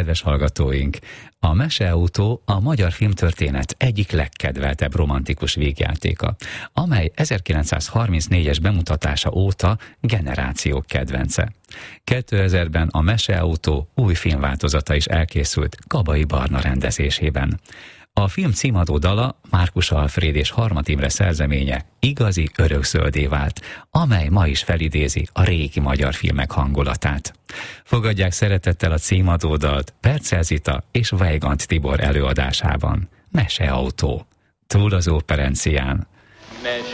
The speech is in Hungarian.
Kedves hallgatóink, a Meseautó a magyar filmtörténet egyik legkedveltebb romantikus vígjátéka, amely 1934-es bemutatása óta generációk kedvence. 2000-ben a Meseautó új filmváltozata is elkészült Gabai Barna rendezésében. A film címadó dala Márkus Alfréd és Harmat Imre szerzeménye igazi örökszöldé vált, amely ma is felidézi a régi magyar filmek hangulatát. Fogadják szeretettel a címadó dalt Perccel Zita és Weigand Tibor előadásában. Meseautó. Túl az Óperencián.